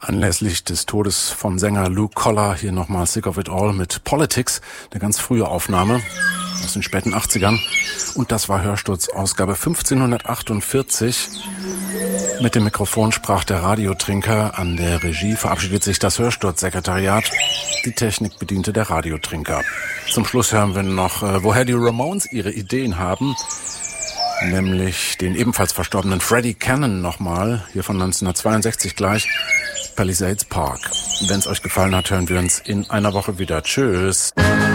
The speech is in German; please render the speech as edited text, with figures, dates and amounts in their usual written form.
Anlässlich des Todes vom Sänger Luke Collar hier nochmal Sick of It All mit Politics, eine ganz frühe Aufnahme aus den späten 80ern. Und das war Hörsturz Ausgabe 1548. Mit dem Mikrofon sprach der Radiotrinker. An der Regie verabschiedet sich das Hörsturzsekretariat. Die Technik bediente der Radiotrinker. Zum Schluss hören wir noch, woher die Ramones ihre Ideen haben. Nämlich den ebenfalls verstorbenen Freddie Cannon nochmal, hier von 1962 gleich, Palisades Park. Wenn es euch gefallen hat, hören wir uns in einer Woche wieder. Tschüss.